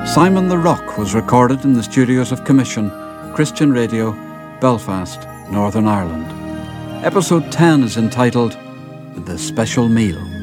Simon the Rock was recorded in the studios of Commission, Christian Radio, Belfast, Northern Ireland. Episode 10 is entitled The Special Meal.